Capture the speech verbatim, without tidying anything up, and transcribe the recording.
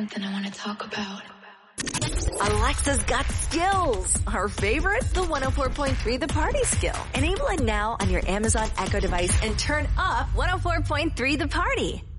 something I want to talk about. Alexa's got skills. Her favorite? The one oh four point three The Party skill. Enable it now on your Amazon Echo device and turn up one oh four point three The Party.